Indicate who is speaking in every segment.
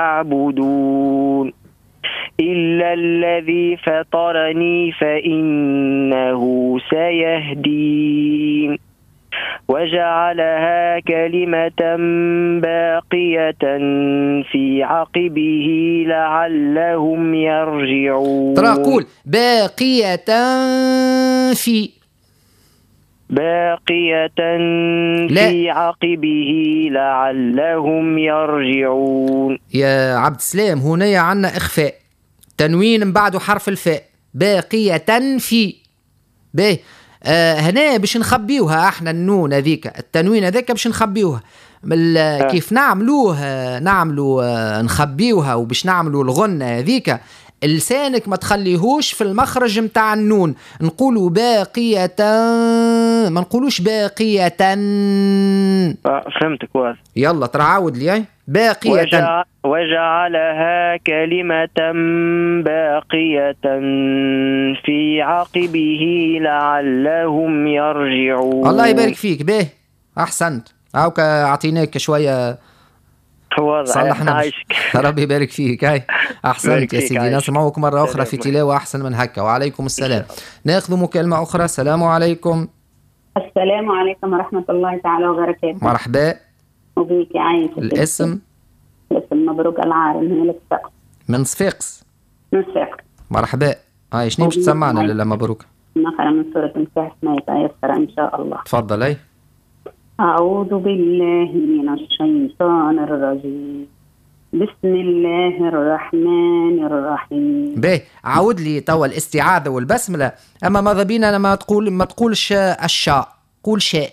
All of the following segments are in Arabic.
Speaker 1: يعبدون إلا الذي فطرني فإنه سيهدين وجعلها كلمة باقية في عقبه لعلهم يرجعون.
Speaker 2: ترى قول باقية في
Speaker 1: عقبه لعلهم يرجعون.
Speaker 2: يا عبد السلام هنا عنا إخفاء، تنوين من بعده حرف الفاء، باقية في باهي. هنا باش نخبيوها احنا النون هذيك، التنوين هذاك باش نخبيوها. كيف نعملوا نخبيوها وباش نعملوا الغنة هذيك، لسانك ما تخليهوش في المخرج متاع النون، نقولوا باقية، ما نقولوش باقية.
Speaker 1: فهمتك واضح.
Speaker 2: يلا ترى عاود لي باقية.
Speaker 1: وجعلها كلمة باقية في عقبه لعلهم يرجعون.
Speaker 2: الله يبارك فيك، به أحسنت، هاوك أعطيناك شوية صلحنا. ربي يبارك فيك. هاي أحسنت يا سيدي. نسمعوك مرة أخرى في تلاوة أحسن من هكا. وعليكم السلام. ناخذ مكالمة أخرى. السلام عليكم.
Speaker 3: السلام عليكم ورحمة الله تعالى وبركاته.
Speaker 2: مرحبا
Speaker 3: وبيك يا عين.
Speaker 2: الاسم
Speaker 3: مبروك العارم من الصفاقس.
Speaker 2: من صفاقس. مرحبا. هاي شنو باش تسمعنا لله مبروك؟
Speaker 3: نقرأ من سورة الكهف ما يتيسر إن شاء الله.
Speaker 2: تفضل. أي
Speaker 3: أعوذ بالله من الشيطان الرجيم، بسم الله الرحمن الرحيم.
Speaker 2: باهي عاود لي توا الاستعاذة والبسملة، أما ماذا بينا ما تقولش الشاء، قول شاء.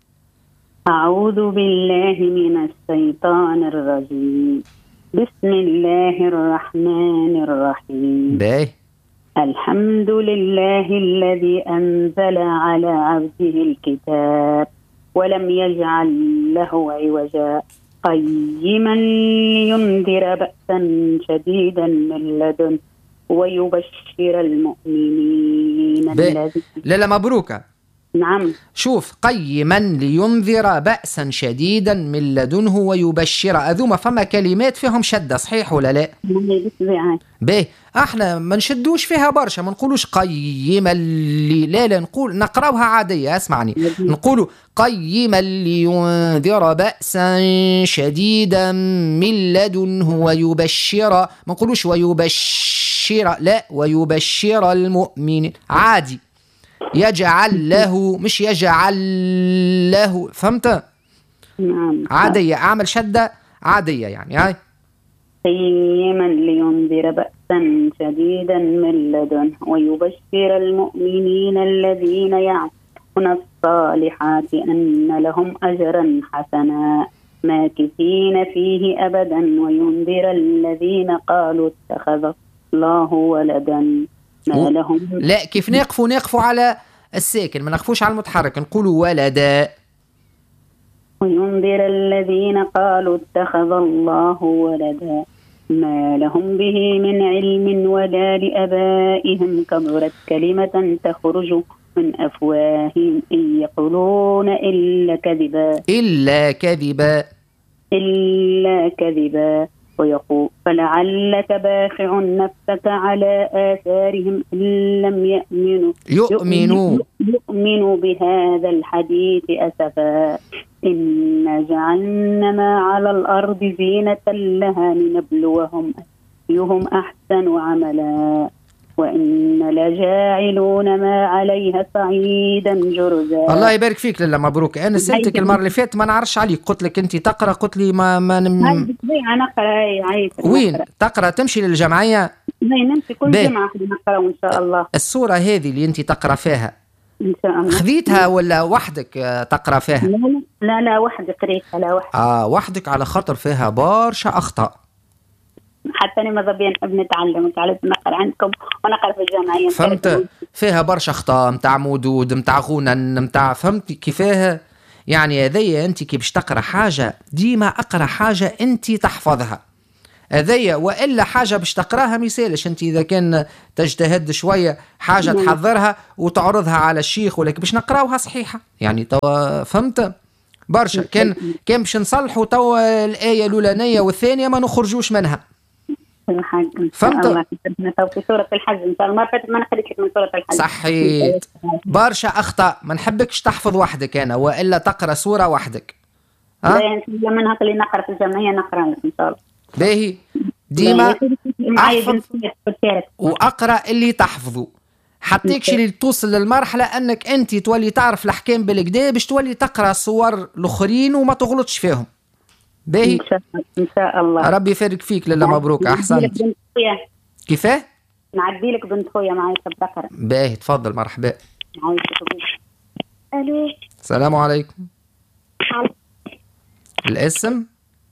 Speaker 3: أعوذ بالله من الشيطان الرجيم، بسم الله الرحمن الرحيم.
Speaker 2: باهي
Speaker 3: الحمد لله الذي أنزل على عبده الكتاب ولم يجعل له عوجا قيما لينذر بأسا شديدا من لدن ويبشر المؤمنين الذين.
Speaker 2: لا مبروكة.
Speaker 3: نعم.
Speaker 2: شوف، قيما لينذر بأسا شديدا من لدنه ويبشر، أذوما فما كلمات فيهم شدة، صحيح ولا لا؟ باهي احنا ما نشدوش فيها برشا، ما نقولوش قيما لا نقول نقراوها عادية. اسمعني، نقولوا قيما لينذر بأسا شديدا من لدنه ويبشر، ما نقولوش ويبشر، لا ويبشر المؤمنين عادي. يجعل له مش يجعل له، فهمت؟
Speaker 3: نعم.
Speaker 2: عادية، أعمل شدة عادية يعني. هاي
Speaker 3: قيما لينذر بأسا شديدا من لدنه ويبشر المؤمنين الذين يعملون الصالحات أن لهم أجرا حسنا ماكثين فيه أبدا وينذر الذين قالوا اتخذ الله ولدا ما لهم.
Speaker 2: لا، كيف نقفوا على الساكن، ما نقفوش على المتحرك، نقولوا ولدا.
Speaker 3: وينذر الذين قالوا اتخذ الله ولدا ما لهم به من علم ولا لآبائهم كبرت كلمة تخرج من أفواههم إن يقولون إلا كذبا ويقول فلعلك باخع نفسك على آثارهم إن لم يؤمنوا بهذا الحديث أسفا إن جعلنا ما على الأرض زينة لها لنبلوهم أيهم أحسن عملا وإن لجاعلون ما عليها صعيدا جرزا.
Speaker 2: الله يبارك فيك لله مبروك. أنا سألتك المرة اللي فاتت ما نعرفش عليك، قلت لك أنت تقرأ، قلت لي ما
Speaker 3: أنا أقرأ.
Speaker 2: وين تقرأ؟ تمشي للجمعية؟
Speaker 3: نمشي كل جمعة نقرأ إن شاء الله.
Speaker 2: السورة هذه اللي أنت تقرأ فيها
Speaker 3: إن شاء الله
Speaker 2: خذيتها ولا وحدك تقرأ فيها؟
Speaker 3: لا وحدي قريتها. لا وحدي.
Speaker 2: وحدك، على خاطر فيها برشا أخطاء.
Speaker 3: حتى أنا ماذا بيا نتعلم على نقرأ عندكم ونقرأ في الجامعية.
Speaker 2: فهمت؟ فيها برشا أخطاء متاع مدود متاع غنن متاع، فهمت كيفاه؟ يعني هذيا أنت كي باش تقرأ حاجة ديما أقرأ حاجة أنت تحفظها هذيا، وإلا حاجة باش تقراها ميسالش. أنت إذا كان تجتهد شوية حاجة تحضرها وتعرضها على الشيخ ولكن باش نقراوها صحيحة يعني. فهمت؟ برشا. كان باش نصلحوا توا الآية الأولانية والثانية ما نخرجوش منها. فهمت؟
Speaker 3: في سورة الحج إن شاء الله ما فاتت ما نخليك من سورة الحج.
Speaker 2: صحيت. برشا أخطاء ما نحبكش تحفظ وحدك أنا وإلا تقرأ سورة وحدك.
Speaker 3: منها اللي نقرأ في الجمعية نقرأ إن شاء الله.
Speaker 2: باهي ديما أحفظ وأقرأ اللي تحفظه حتى اللي توصل للمرحلة أنك أنت تولي تعرف الأحكام بالكدا باش تولي تقرأ صور الآخرين وما تغلطش فيهم. باهي
Speaker 3: إن شاء الله.
Speaker 2: ربي يفرق فيك لالا مبروك. أحسنت. كيفاه؟
Speaker 3: نعدي لك بنت خويا معايا تبقرأ.
Speaker 2: باهي تفضل. مرحبا.
Speaker 3: ألو.
Speaker 2: السلام عليكم. الاسم؟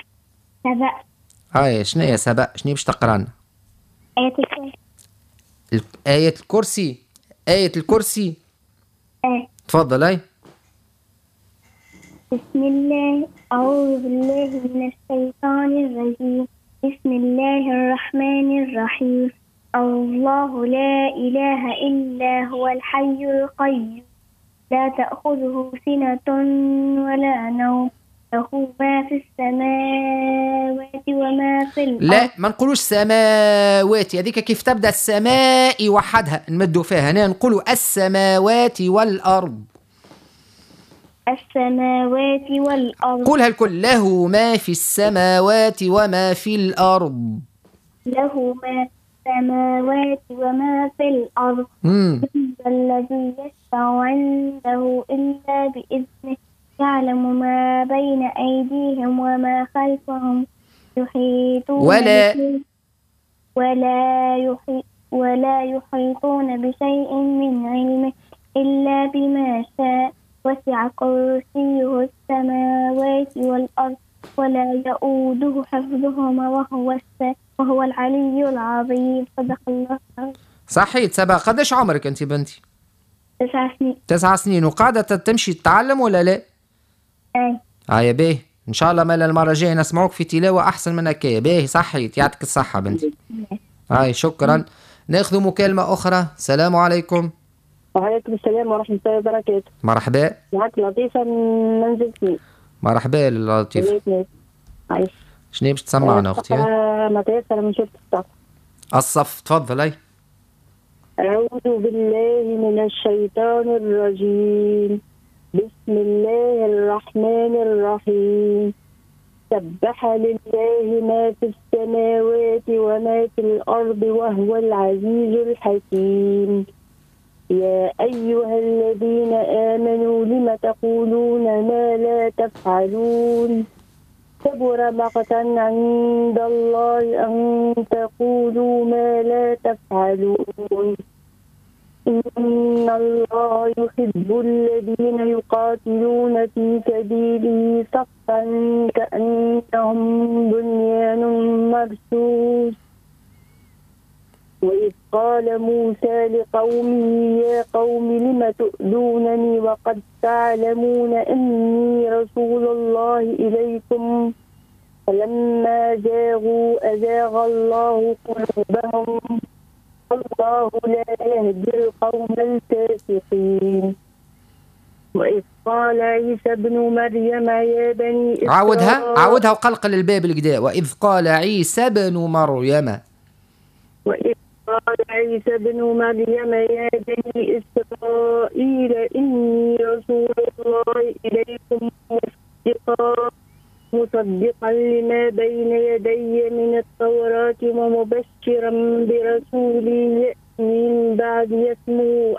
Speaker 3: سبأ.
Speaker 2: شنو هي سبأ؟ شنو باش تقرا لنا؟
Speaker 3: آية الكرسي.
Speaker 2: آية الكرسي. آية الكرسي. تفضل. أي
Speaker 4: بسم الله. أعوذ بالله من الشيطان الرجيم. بسم الله الرحمن الرحيم. الله لا إله إلا هو الحي القيوم لا تأخذه سنة ولا نوم له ما في السماوات وما في الأرض.
Speaker 2: لا ما نقولوش سماوات هذيك كيف تبدأ السماء وحدها نمدوا فيها. هنا نقولوا السماوات والأرض.
Speaker 4: السماوات والأرض.
Speaker 2: قولها الكل. له ما في السماوات وما في الأرض.
Speaker 4: له ما في السماوات وما في الأرض. الذي يشفع عنده إلا بإذنه يعلم ما بين أيديهم وما خلفهم يحيطون ولا يحيطون بشيء من علمه إلا بما شاء وسع كرسيه السماوات والأرض ولا يؤوده حفظهما وهو العلي العظيم. صدق الله.
Speaker 2: صحيت. سبا قداش عمرك أنت بنتي؟
Speaker 4: 9 سنين.
Speaker 2: 9 سنين. وقاعدة تمشي تتعلم ولا لا؟
Speaker 4: أي.
Speaker 2: باهي إن شاء الله مالا المرة الجاية نسمعوك في تلاوة أحسن من هكايا. باهي صحيت. يعطيك الصحة بنتي. شكرا. ناخذ مكالمة أخرى. السلام عليكم.
Speaker 5: وعليكم السلام ورحمة الله وبركاته.
Speaker 2: مرحبا.
Speaker 5: معك لطيفة من منزل سنين.
Speaker 2: مرحبا لطيفة. شنو باش تسمعنا أختي؟
Speaker 5: ما تيسر من شرط
Speaker 2: الصف. تفضل. أي
Speaker 5: أعوذ بالله من الشيطان الرجيم. بسم الله الرحمن الرحيم. سبح لله ما في السماوات وما في الأرض وهو العزيز الحكيم. يا أيها الذين آمنوا لم تقولون ما لا تفعلون كبر مقتا عند الله أن تقولوا ما لا تفعلون. إن الله يحب الذين يقاتلون في سبيله صفا كأنهم بنيان مرصوص. وإذ قال موسى لقومه يا قوم لم تؤذونني وقد تعلمون أني رسول الله إليكم فلما زاغوا أزاغ الله قلوبهم والله لا يهدي القوم الفاسقين. وإذ قال عيسى ابن مريم يا بني إسرائيل.
Speaker 2: عاودها وقلقل الباب الكدا. وإذ قال عيسى ابن مريم.
Speaker 5: وإذ قال عيسى ابن مريم يا بني إسرائيل إني رسول الله إليكم مصدقا لما بين يدي من التوراة ومبشرا برسول يأتي من بعد اسمه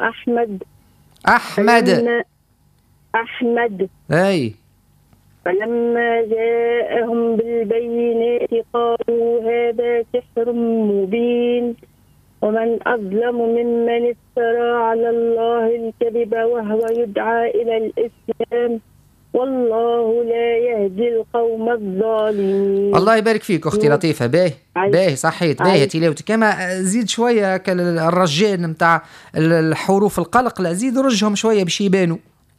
Speaker 5: أحمد.
Speaker 2: أي.
Speaker 5: فلما جاءهم بالبينات قالوا هذا سحر مبين ومن أظلم ممن افترى على الله الكذب وهو يدعى إلى الإسلام والله لا يهدي القوم الظالمين.
Speaker 2: الله يبارك فيك أختي لطيفة. باهي صحيت. باهي تلاوتك كما زيد شوية الرجال نتاع الحروف القلق لا زيد رجهم شوية باش يبانوا.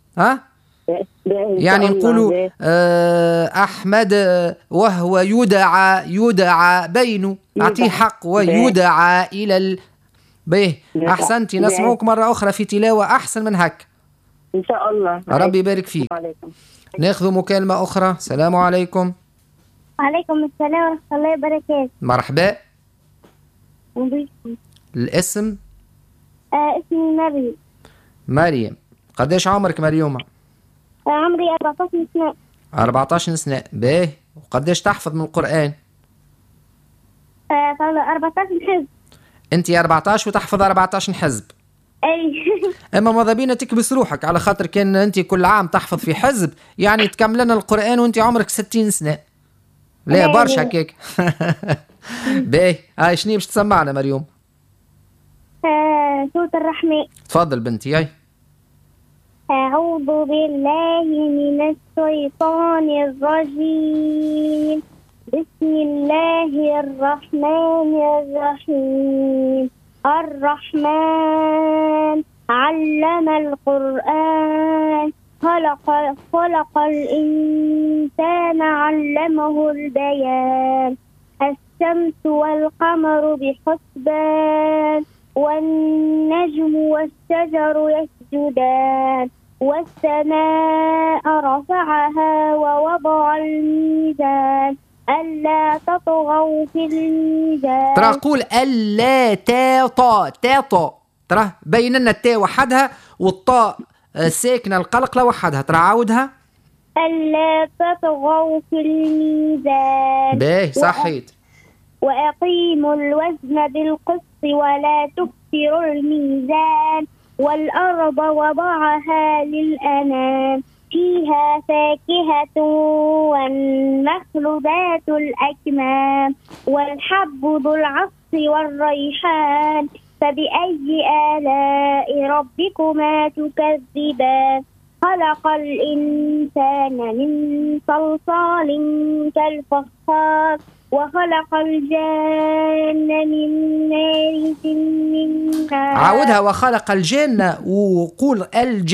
Speaker 2: يعني نقولوا أحمد وهو يدعى بينه أعطيه حق ويدعى إلى باهي. أحسنتي. نسمعوك مرة أخرى في تلاوة أحسن من هك
Speaker 5: إن شاء الله.
Speaker 2: ربي يبارك فيك. ناخذ مكالمة أخرى. السلام عليكم.
Speaker 4: وعليكم السلام ورحمة الله وبركاته.
Speaker 2: مرحبا. الاسم؟
Speaker 4: اسمي مريم.
Speaker 2: مريم، قديش عمرك مريومة؟
Speaker 4: عمري 14 سنة.
Speaker 2: 14 سنة، باهي. وقديش تحفظ من القرآن؟
Speaker 4: 14 حزب.
Speaker 2: انت 14 وتحفظ 14 حزب؟
Speaker 4: اي.
Speaker 2: اما ماذا بينا تكبس روحك، على خاطر كان انت كل عام تحفظ في حزب يعني تكملنا القرآن وانت عمرك 60 سنة. لا برشا هكاك. باهي، هاي شنو باش تسمعنا مريوم؟
Speaker 4: سورة الرحمن.
Speaker 2: تفضل بنتي. هاي
Speaker 4: أعوذ بالله من الشيطان الرجيم. بسم الله الرحمن الرحيم. الرحمن علم القرآن خلق الإنسان علمه البيان. الشمس والقمر بحسبان والنجم والشجر يسجدان والسماء رفعها ووضع الميزان ألا تطغوا في الميزان.
Speaker 2: ترى قول ألا تاطا ترى بين لنا التاء وحدها والطاء ساكنة القلقلة وحدها. ترى عاودها.
Speaker 4: ألا تطغوا في الميزان.
Speaker 2: باهي صحيت.
Speaker 4: وأقيموا الوزن بالقسط ولا تكسروا الميزان. والأرض وضعها للأنام فيها فاكهة والنخل ذات الأكمام والحب ذو العصف والريحان. فبأي آلاء ربكما تكذبان. خلق الإنسان من صلصال كالفخار وخلق الجن من مارج من نار.
Speaker 2: عاودها. وخلق الجن وقول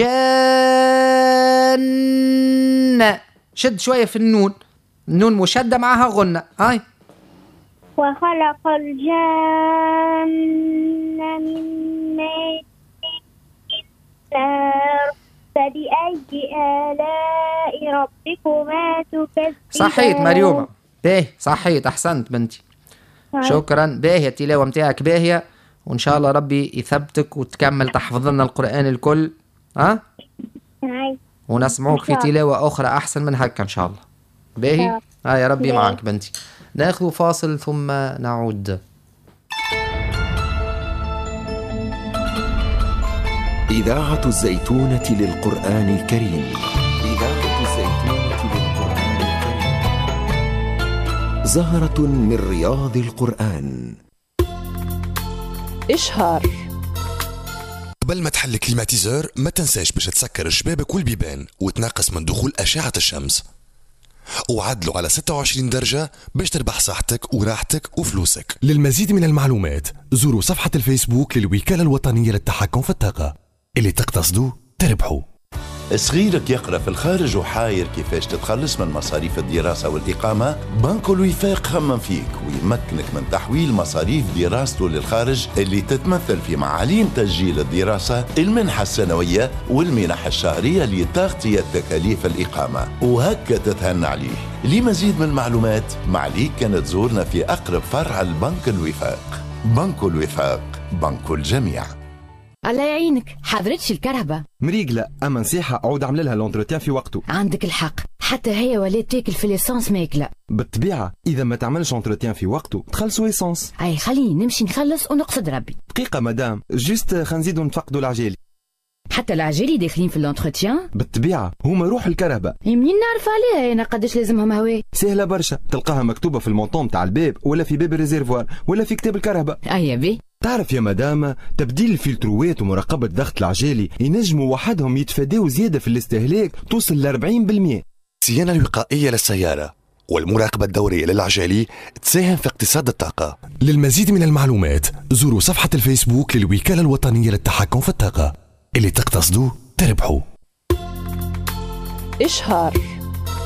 Speaker 2: الجن. شد شوية في النون مشدة معها غنة. هاي.
Speaker 4: وخلق الجن من مارج من نار. فبأي آلاء ربكما تكذبان.
Speaker 2: صحيت مريومة. باهي صحيت، أحسنت بنتي. شكرا. باهية التلاوة متاعك باهية، وإن شاء الله ربي يثبتك وتكمل تحفظ لنا القرآن الكل. ونسمعوك في تلاوة أخرى أحسن من هكا إن شاء الله. باهي. يا ربي معك بنتي. ناخذ فاصل ثم نعود.
Speaker 6: إذاعة الزيتونة للقرآن الكريم. إذاعة الزيتونة للقرآن الكريم. زهرة من رياض القرآن.
Speaker 7: إشهار.
Speaker 8: قبل ما تحل الكليماتيزور ما تنساش باش تسكر الشبابك والبيبان وتنقص من دخول أشعة الشمس، وعدلوا على 26 درجة باش تربح صحتك وراحتك وفلوسك.
Speaker 9: للمزيد من المعلومات زوروا صفحة الفيسبوك للوكالة الوطنية للتحكم في الطاقة. اللي تقتصدوا تربحوا.
Speaker 10: صغيرك يقرأ في الخارج وحاير كيفاش تتخلص من مصاريف الدراسة والإقامة؟ بنك الوفاق خمم فيك ويمكنك من تحويل مصاريف دراسته للخارج اللي تتمثل في معاليم تسجيل الدراسة، المنحة السنوية والمنح الشهرية لتغطية تكاليف الإقامة، وهكا تتهنى عليه. لمزيد من المعلومات معليك كانت تزورنا في أقرب فرع البنك الوفاق. بنك الوفاق، بنك الجميع.
Speaker 11: الله يعينك، حضرتش الكرهبة
Speaker 12: مريقلة، أما نصيحة عود عمل لها لونتروتيان في وقته.
Speaker 11: عندك الحق، حتى هي ولات تاكل في ليسانس ماكلة.
Speaker 12: بالطبيعة إذا ما تعملش لونتروتيان في وقته تخلصوا ليسانس.
Speaker 11: أي خليني نمشي نخلص ونقصد ربي.
Speaker 12: دقيقة مدام، جيست خنزيدو نتفقدوا العجالي.
Speaker 11: حتى العجالي داخلين في لونتروتيان؟
Speaker 12: بالطبيعة هما روح الكرهبة.
Speaker 11: منين نعرف عليها أنا قداش لازمهم هواء؟
Speaker 12: سهلة برشا، تلقاها مكتوبة في المونطون تاع الباب ولا في باب الريزيرفوار ولا في كتاب الكرهبة.
Speaker 11: أيا بي.
Speaker 12: تعرف يا مدام، تبديل الفلتروات ومراقبة ضغط العجالي ينجموا وحدهم يتفادوا زيادة في الاستهلاك توصل ل 40%.
Speaker 8: الصيانة الوقائية للسيارة والمراقبة الدورية للعجالي تساهم في اقتصاد الطاقة.
Speaker 9: للمزيد من المعلومات زوروا صفحة الفيسبوك للوكالة الوطنية للتحكم في الطاقة. اللي تقتصدوا تربحوا.
Speaker 7: إشهار.